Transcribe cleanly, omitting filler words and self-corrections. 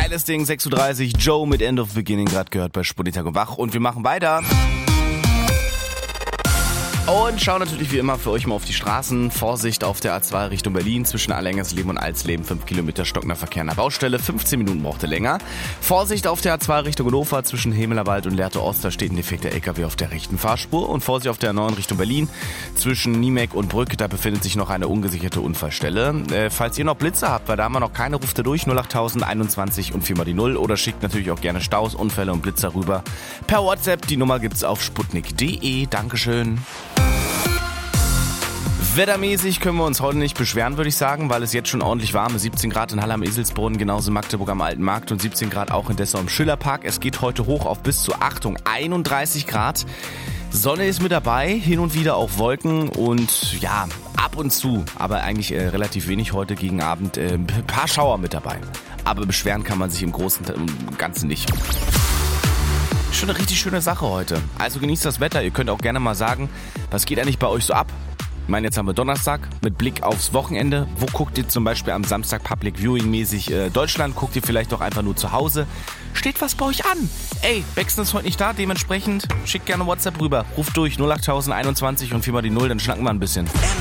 Geiles Ding, 6.30 Uhr, Joe mit End of Beginning, gerade gehört bei Sputnik und Wach. Und wir machen weiter. Und schauen natürlich wie immer für euch mal auf die Straßen. Vorsicht auf der A2 Richtung Berlin zwischen Allengersleben und Alsleben. 5 Kilometer stockender Verkehr an der Baustelle. 15 Minuten brauchte länger. Vorsicht auf der A2 Richtung Hannover zwischen Hemelerwald und Lehrte Ost. Da steht ein defekter LKW auf der rechten Fahrspur. Und Vorsicht auf der A9 Richtung Berlin zwischen Niemek und Brück. Da befindet sich noch eine ungesicherte Unfallstelle. Falls ihr noch Blitze habt, weil da haben wir noch keine, ruft ihr durch 08000 21 und 4 mal die 0. Oder schickt natürlich auch gerne Staus, Unfälle und Blitzer rüber per WhatsApp. Die Nummer gibt's auf sputnik.de. Dankeschön. Wettermäßig können wir uns heute nicht beschweren, würde ich sagen, weil es jetzt schon ordentlich warm ist. 17 Grad in Halle am Eselsbrunnen, genauso in Magdeburg am Alten Markt und 17 Grad auch in Dessau im Schillerpark. Es geht heute hoch auf bis zu, Achtung, 31 Grad. Sonne ist mit dabei, hin und wieder auch Wolken und ja, ab und zu, aber eigentlich relativ wenig heute gegen Abend, ein paar Schauer mit dabei. Aber beschweren kann man sich im Großen und Ganzen nicht. Schon eine richtig schöne Sache heute. Also genießt das Wetter. Ihr könnt auch gerne mal sagen, was geht eigentlich bei euch so ab? Ich meine, jetzt haben wir Donnerstag mit Blick aufs Wochenende. Wo guckt ihr zum Beispiel am Samstag Public Viewing mäßig Deutschland? Guckt ihr vielleicht doch einfach nur zu Hause? Steht was bei euch an? Ey, Baxton ist heute nicht da, dementsprechend schickt gerne WhatsApp rüber. Ruft durch 08000 21 und 4 mal die 0, dann schnacken wir ein bisschen.